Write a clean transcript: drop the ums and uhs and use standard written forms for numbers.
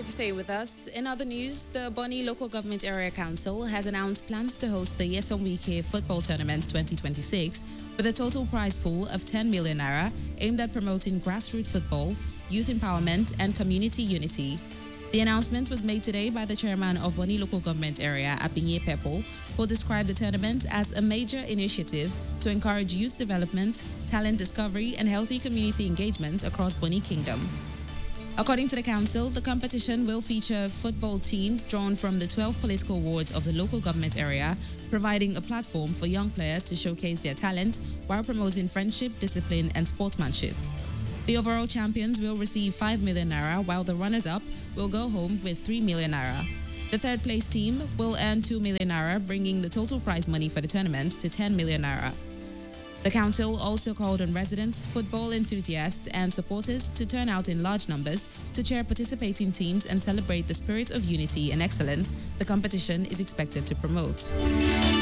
you for staying with us. In other news, the Bonny Local Government Area Council has announced plans to host the Yesom Wike Football Tournament 2026 with a total prize pool of 10 million naira aimed at promoting grassroots football, youth empowerment, and community unity. The announcement was made today by the chairman of Bonny Local Government Area, Apinye Pepo, who described the tournament as a major initiative to encourage youth development, talent discovery, and healthy community engagement across Bonny Kingdom. According to the council, the competition will feature football teams drawn from the 12 political wards of the local government area, providing a platform for young players to showcase their talents while promoting friendship, discipline, and sportsmanship. The overall champions will receive 5 million naira, while the runners-up will go home with 3 million naira. The third place team will earn 2 million naira, bringing the total prize money for the tournament to 10 million naira. The council also called on residents, football enthusiasts, and supporters to turn out in large numbers to cheer participating teams and celebrate the spirit of unity and excellence the competition is expected to promote.